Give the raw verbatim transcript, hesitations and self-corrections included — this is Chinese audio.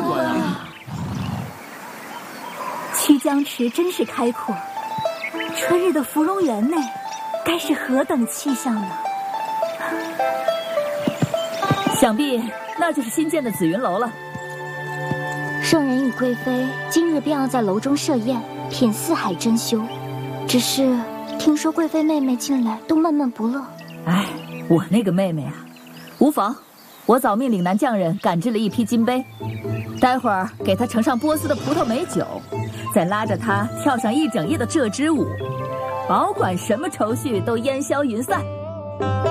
观啊！ 曲江池真是开阔，春日的芙蓉园内，该是何等气象呢？ 想必那就是新建的紫云楼了。 圣人与贵妃今日便要在楼中设宴，品四海珍馐。只是听说贵妃妹妹近来都闷闷不乐。 哎，我那个妹妹啊，无妨，我早命岭南匠人赶制了一批金杯，待会儿给她盛上波斯的葡萄美酒，再拉着她跳上一整夜的鹧鸪舞，保管什么愁绪都烟消云散。